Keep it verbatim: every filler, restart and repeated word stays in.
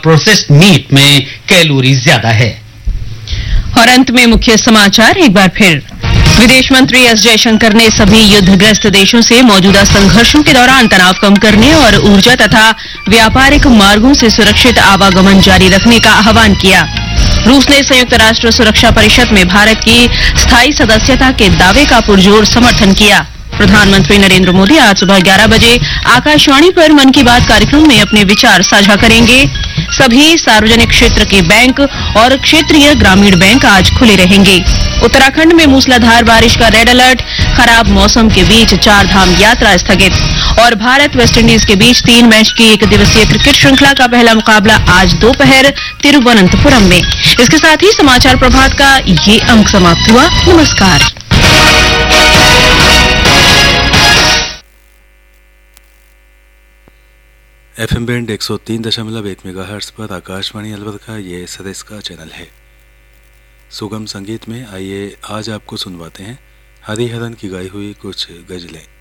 Processed meat में calorie ज्यादा है। और अंत में मुख्य समाचार एक बार फिर। विदेश मंत्री एस जयशंकर ने सभी युद्धग्रस्त देशों से मौजूदा संघर्षों के दौरान तनाव कम करने और ऊर्जा तथा व्यापारिक मार्गों से सुरक्षित आवागमन जारी रखने का आह्वान किया। रूस ने संयुक्त राष्ट्र सुरक्षा परिषद में भारत की स्थायी सदस्यता के दावे का पुरजोर समर्थन किया। प्रधानमंत्री नरेंद्र मोदी आज सुबह ग्यारह बजे आकाशवाणी पर मन की बात कार्यक्रम में अपने विचार साझा करेंगे। सभी सार्वजनिक क्षेत्र के बैंक और क्षेत्रीय ग्रामीण बैंक आज खुले रहेंगे। उत्तराखंड में मूसलाधार बारिश का रेड अलर्ट, खराब मौसम के बीच चार धाम यात्रा स्थगित। और भारत वेस्टइंडीज के बीच तीन मैच की एक दिवसीय क्रिकेट श्रृंखला का पहला मुकाबला आज दोपहर तिरुवनंतपुरम में। इसके साथ ही समाचार प्रभात का ये अंक समाप्त हुआ। नमस्कार। एफएम बैंड एक सौ तीन दशमलव एक मेगाहर्ट्ज पर आकाशवाणी अलवर का ये सदैस का चैनल है। सुगम संगीत में आइए आज आपको सुनवाते हैं हरिहरन की गाई हुई कुछ गजलें।